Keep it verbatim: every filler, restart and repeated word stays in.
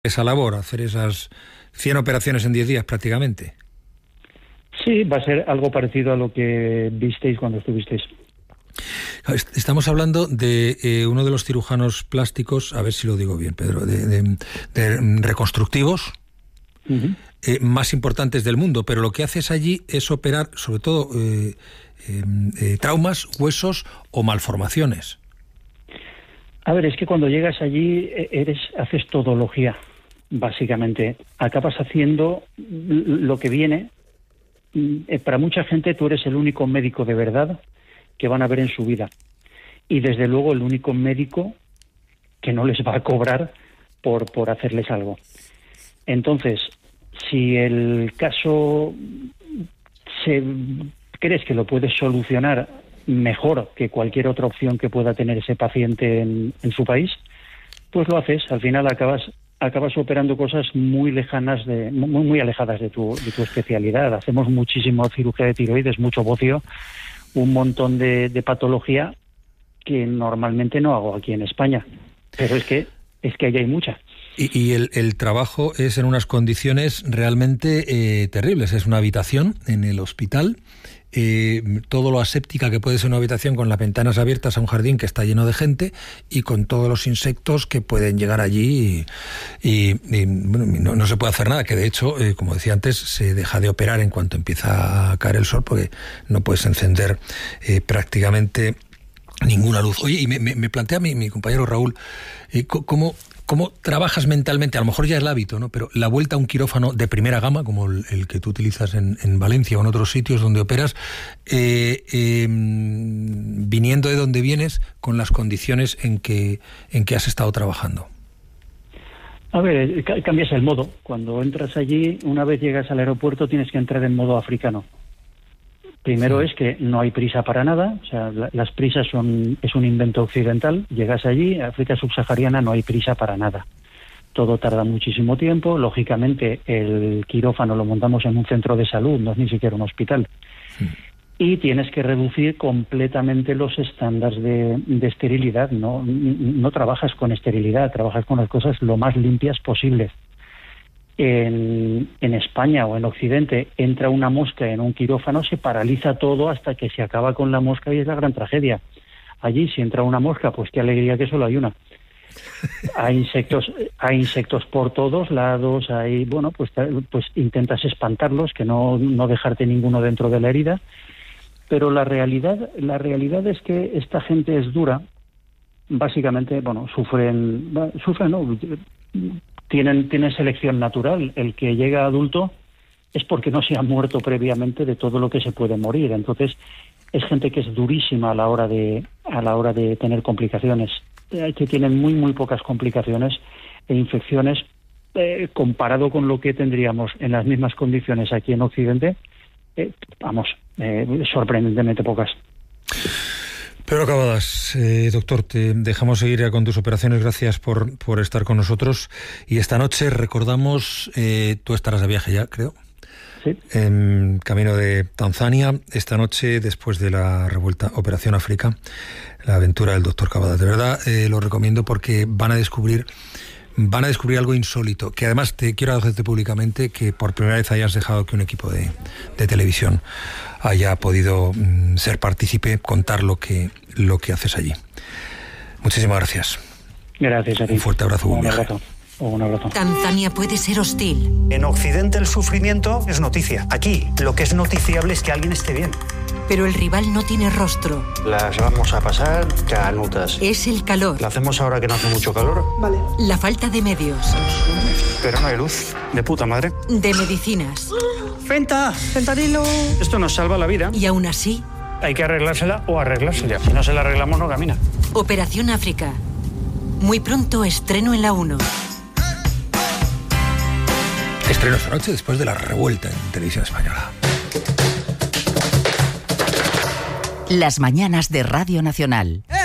esa labor, hacer esas cien operaciones en diez días prácticamente. Sí, va a ser algo parecido a lo que visteis cuando estuvisteis. Estamos hablando de eh, uno de los cirujanos plásticos, a ver si lo digo bien, Pedro, de, de, de reconstructivos uh-huh. eh, más importantes del mundo, pero lo que haces allí es operar sobre todo eh, eh, eh, traumas, huesos o malformaciones. A ver, es que cuando llegas allí eres haces todología, básicamente. Acabas haciendo lo que viene. Para mucha gente tú eres el único médico de verdad que van a ver en su vida. Y desde luego el único médico que no les va a cobrar por, por hacerles algo. Entonces, si el caso se, crees que lo puedes solucionar mejor que cualquier otra opción que pueda tener ese paciente en, en su país, pues lo haces. Al final acabas acabas operando cosas muy lejanas, de muy, muy alejadas de tu, de tu especialidad. Hacemos muchísimo cirugía de tiroides, mucho bocio, un montón de, de patología que normalmente no hago aquí en España. Pero es que es que allí hay mucha. Y, y el, el trabajo es en unas condiciones realmente eh, terribles. Es una habitación en el hospital, eh, todo lo aséptica que puede ser una habitación, con las ventanas abiertas a un jardín que está lleno de gente y con todos los insectos que pueden llegar allí y, y, y bueno, no, no se puede hacer nada, que de hecho, eh, como decía antes, se deja de operar en cuanto empieza a caer el sol, porque no puedes encender eh, prácticamente ninguna luz. Oye, y me, me, me plantea mi, mi compañero Raúl, eh, ¿cómo, ¿cómo trabajas mentalmente? A lo mejor ya es el hábito, ¿no? Pero la vuelta a un quirófano de primera gama, como el, el que tú utilizas en, en Valencia o en otros sitios donde operas, eh, eh, viniendo de donde vienes, con las condiciones en que, en que has estado trabajando. A ver, cambias el modo. Cuando entras allí, una vez llegas al aeropuerto, tienes que entrar en modo africano. Primero sí. Es que no hay prisa para nada, o sea, la, las prisas son es un invento occidental. Llegas allí, África subsahariana, no hay prisa para nada. Todo tarda muchísimo tiempo. Lógicamente, el quirófano lo montamos en un centro de salud, no es ni siquiera un hospital. Sí. Y tienes que reducir completamente los estándares de, de esterilidad. No, no trabajas con esterilidad, trabajas con las cosas lo más limpias posibles. En, en España o en Occidente entra una mosca en un quirófano, se paraliza todo hasta que se acaba con la mosca y es la gran tragedia. Allí, si entra una mosca, pues qué alegría que solo hay una. Hay insectos, hay insectos por todos lados, hay, bueno, pues, pues intentas espantarlos, que no, no dejarte ninguno dentro de la herida. Pero la realidad, la realidad es que esta gente es dura. Básicamente, bueno, sufren, sufren, ¿no? Tienen, tienen selección natural. El que llega adulto es porque no se ha muerto previamente de todo lo que se puede morir. Entonces, es gente que es durísima a la hora de a la hora de tener complicaciones. Eh, que tienen muy, muy pocas complicaciones e infecciones eh, comparado con lo que tendríamos en las mismas condiciones aquí en Occidente. Eh, vamos, eh, sorprendentemente pocas. Pedro Cavadas, eh, doctor, te dejamos seguir ya con tus operaciones. Gracias por, por estar con nosotros. Y esta noche recordamos, eh, tú estarás de viaje ya, creo, sí, en camino de Tanzania. Esta noche, después de la revuelta Operación África, la aventura del doctor Cavadas. De verdad, eh, lo recomiendo porque van a descubrir... Van a descubrir algo insólito, que además te quiero agradecerte públicamente que por primera vez hayas dejado que un equipo de, de televisión haya podido mm, ser partícipe, contar lo que, lo que haces allí. Muchísimas gracias. Gracias a ti. Un fuerte abrazo. Un abrazo. Un abrazo. Tanzania puede ser hostil. En Occidente el sufrimiento es noticia. Aquí lo que es noticiable es que alguien esté bien. Pero el rival no tiene rostro. Las vamos a pasar canutas. Es el calor. ¿La hacemos ahora que no hace mucho calor? Vale. La falta de medios. Pero no hay luz. De puta madre. De medicinas. ¡Fenta! ¡Fentanilo! Esto nos salva la vida. Y aún así... Hay que arreglársela o arreglársela. Si no se la arreglamos, no camina. Operación África. Muy pronto estreno en la uno. Estreno esta noche después de la revuelta en Televisión Española. Las mañanas de Radio Nacional.